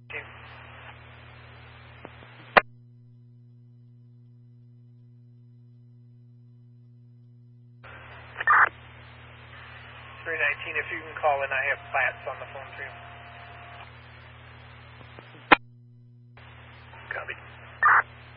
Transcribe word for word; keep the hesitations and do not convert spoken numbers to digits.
three nineteen, if you can call in, I have Platts on the phone for you.